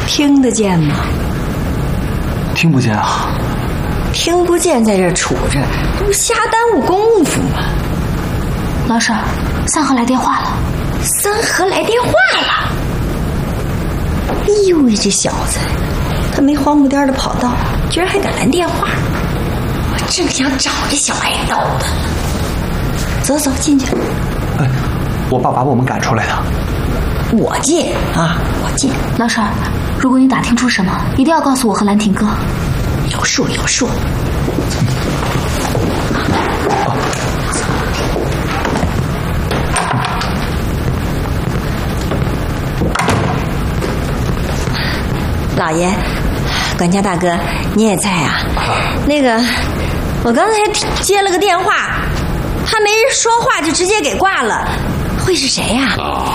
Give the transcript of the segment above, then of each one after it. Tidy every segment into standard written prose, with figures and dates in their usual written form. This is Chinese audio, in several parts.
听得见吗？ 听不见啊。 听不见，在这儿杵着，这不瞎耽误功夫吗？ 老婶，三河来电话了。 三河来电话了！哎呦喂，这小子，他没荒木颠的跑道，居然还敢来电话！我正想找这小挨刀的呢。走走，进去。 哎，我爸把我们赶出来的。 我进啊，我进。 老婶，如果你打听出什么，一定要告诉我和兰亭哥。 有数有数。老爷，管家大哥，你也在啊？那个，我刚才接了个电话，他没说话就直接给挂了，会是谁呀？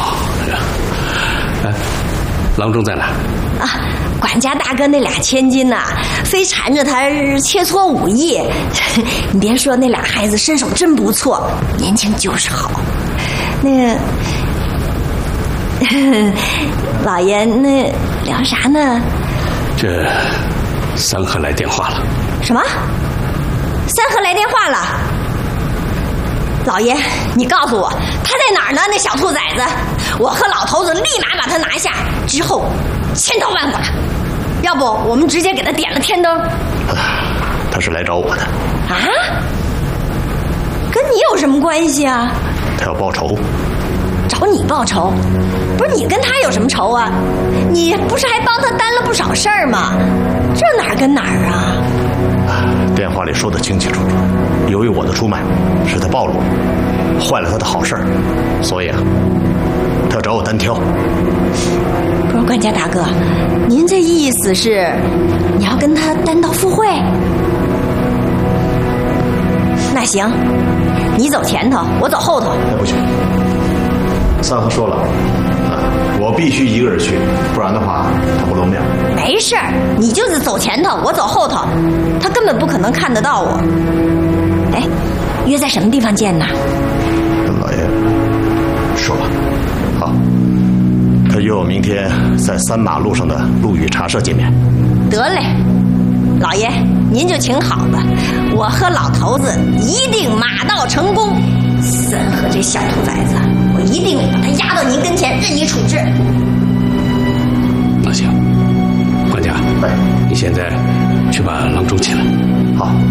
哎，郎中在哪？ 啊，管家大哥那俩千金呐，非缠着他切磋武艺。你别说，那俩孩子身手真不错，年轻就是好。那个，老爷，那聊啥呢？ 这三河来电话了。 什么？三河来电话了？老爷，你告诉我他在哪儿呢？那小兔崽子，我和老头子立马把他拿下，之后千刀万剐。要不我们直接给他点了天灯。 他是来找我的。 啊？跟你有什么关系啊？ 他要报仇。 找你报仇？不是，你跟他有什么仇啊？你不是还帮他担了不少事儿吗？这哪儿跟哪儿啊？ 电话里说的清清楚楚，由于我的出卖使他暴露，坏了他的好事儿，所以啊，他要找我单挑。 不是，管家大哥，您这意思是你要跟他单刀赴会？那行，你走前头，我走后头。 那不行，三河说了，我必须一个人去，不然的话他不露面。 没事儿，你就是走前头，我走后头，他根本不可能看得到我。哎，约在什么地方见呢？ 跟老爷说吧。好，他约我明天在3马路上的陆羽茶社见面。 得嘞，老爷您就请好吧，我和老头子一定马到成功。三河这小兔崽子，我一定把他押到您跟前，任意处置。 那行，管家，你现在去把郎中请来。 好。